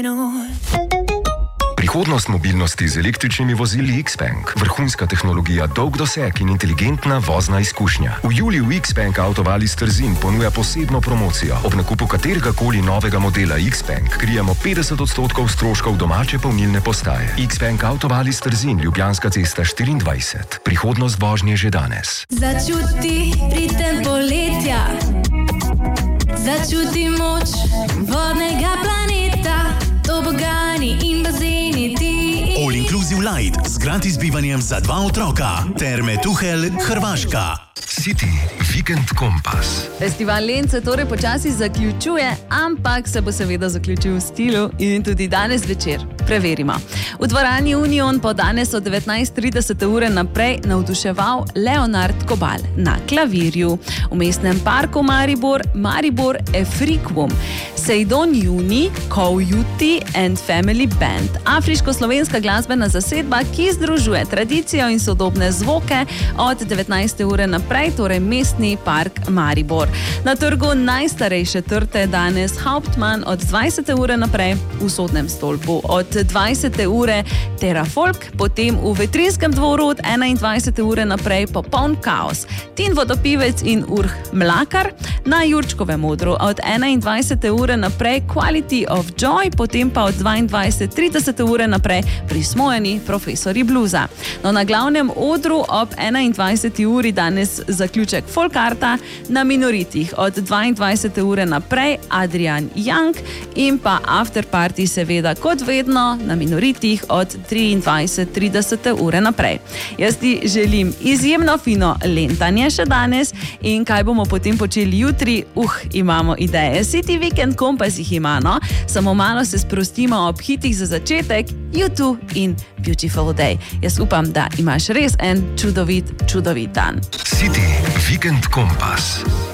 Prihodnost mobilnosti z električnimi vozili Xpeng, vrhunska tehnologija, dolg doseg in inteligentna vozna izkušnja. V juliju Xpeng Autovalis Trzin ponuja posebno promocijo. Ob nakupu kateregakoli novega modela Xpeng krijemo 50% stroškov domače polnilne postaje. Xpeng Autovalis Trzin, Ljubljanska cesta 24. Prihodnost vožnje že danes. Začuti ritem poletja, začuti moč vodnega planeta, tobogani in bazeni ti. All Inclusive Light z gratis bivanjem za 2 otroka. Terme Tuhelj, Hrvaška. City Weekend Kompas. Festival Lent se torej počasi zaključuje, ampak se bo seveda zaključil v stilu in tudi danes večer. Preverimo. V dvorani Union bo danes od 19:30 ure naprej navduševal Leonard Kobal na klavirju. V mestnem parku Maribor Efriquum, Sejdon Juni, Coyote and Family Band. Afriško-slovenska glasbena zasedba, ki združuje tradicijo in sodobne zvoke od 19. ure naprej, torej mestni park Maribor. Na trgu najstarejše trte danes Hauptmann od 20. ure naprej, v Sodnem stolpu od 20. ure Terafolk, potem v Vetrinskem dvoru od 21. ure naprej popoln kaos. Tin Vodopivec in Urh Mlakar, na Jurčkovem odru od 21. ure naprej Quality of Joy, potem pa od 22:30 ure naprej Prismojeni profesori bluza. No, na glavnem odru ob 21. uri danes zaključek Folkarta, na Minoritih od 22. ure naprej Adrian Young in pa afterparty seveda kot vedno na Minoritih od 23:30 ure naprej. Jaz ti želim izjemno fino lentanje še danes in kaj bomo potem počeli jutri, imamo ideje. City Weekend Kompas jih ima, no? Samo malo se sprostimo ob hitih za začetek, U2 in Beautiful Day. Jaz upam, da imaš res en čudovit dan. City Weekend Kompas.